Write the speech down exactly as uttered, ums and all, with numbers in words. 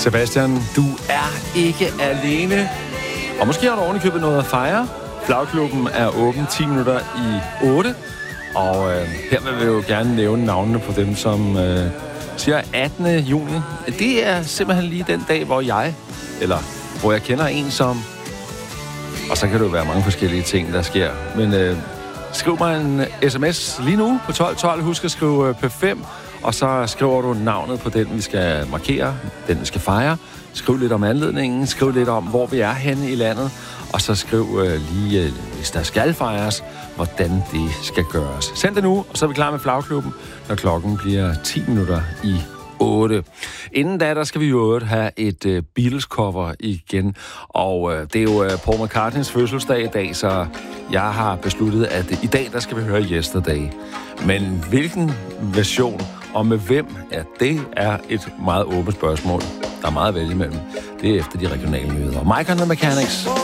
Sebastian, du er ikke alene. Og måske har du ovenikøbet noget at fejre. Flagklubben er åben ti minutter i otte. Og øh, her vil vi jo gerne nævne navnene på dem, som øh, siger attende juni. Det er simpelthen lige den dag, hvor jeg, eller hvor jeg kender en som... Og så kan det jo være mange forskellige ting, der sker. Men øh, skriv mig en sms lige nu på tolv tolv. Husk at skrive P fem. Og så skriver du navnet på den, vi skal markere, den, vi skal fejre. Skriv lidt om anledningen, skriv lidt om, hvor vi er henne i landet. Og så skriv øh, lige, øh, hvis der skal fejres, hvordan det skal gøres. Send det nu, og så er vi klar med Flagklubben, når klokken bliver ti minutter i otte. Inden da, der skal vi jo have et øh, Beatles-cover igen. Og øh, det er jo øh, Paul McCartneys fødselsdag i dag, så jeg har besluttet, at øh, i dag, der skal vi høre Yesterday. Men hvilken version og med hvem? Ja, det er et meget åbent spørgsmål. Der er meget at vælge imellem. Det er efter de regionale nyheder. Mike and the Mechanics.